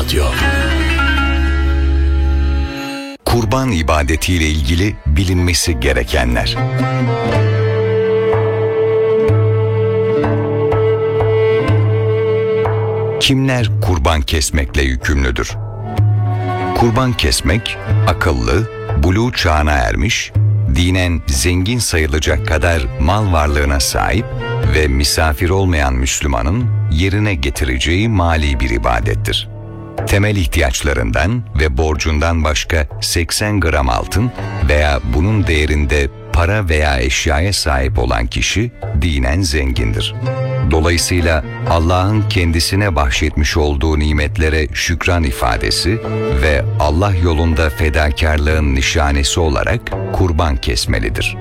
Radyo. Kurban ibadetiyle ilgili bilinmesi gerekenler. Kimler kurban kesmekle yükümlüdür? Kurban kesmek, akıllı, buluğ çağına ermiş, dinen zengin sayılacak kadar mal varlığına sahip ve misafir olmayan Müslümanın yerine getireceği mali bir ibadettir. Temel ihtiyaçlarından ve borcundan başka 80 gram altın veya bunun değerinde para veya eşyaya sahip olan kişi dinen zengindir. Dolayısıyla Allah'ın kendisine bahşetmiş olduğu nimetlere şükran ifadesi ve Allah yolunda fedakarlığın nişanesi olarak kurban kesmelidir.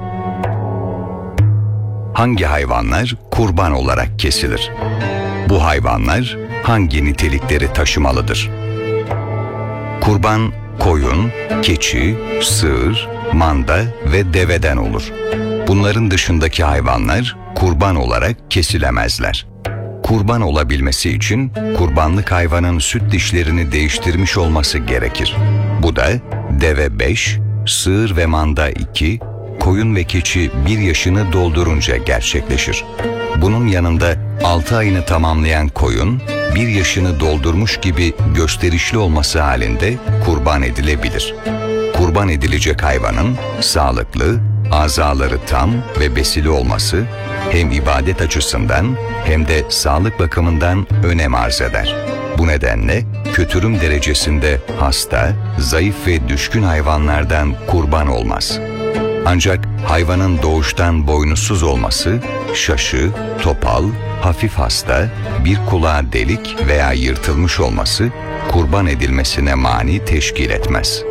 Hangi hayvanlar kurban olarak kesilir? Bu hayvanlar hangi nitelikleri taşımalıdır? Kurban, koyun, keçi, sığır, manda ve deveden olur. Bunların dışındaki hayvanlar kurban olarak kesilemezler. Kurban olabilmesi için kurbanlık hayvanın süt dişlerini değiştirmiş olması gerekir. Bu da deve 5, sığır ve manda 2, koyun ve keçi 1 yaşını doldurunca gerçekleşir. Bunun yanında 6 ayını tamamlayan koyun 1 yaşını doldurmuş gibi gösterişli olması halinde kurban edilebilir. Kurban edilecek hayvanın sağlıklı, azaları tam ve besili olması hem ibadet açısından hem de sağlık bakımından önem arz eder. Bu nedenle kötürüm derecesinde hasta, zayıf ve düşkün hayvanlardan kurban olmaz. Ancak hayvanın doğuştan boynuzsuz olması, şaşı, topal, hafif hasta, bir kulağı delik veya yırtılmış olması kurban edilmesine mani teşkil etmez.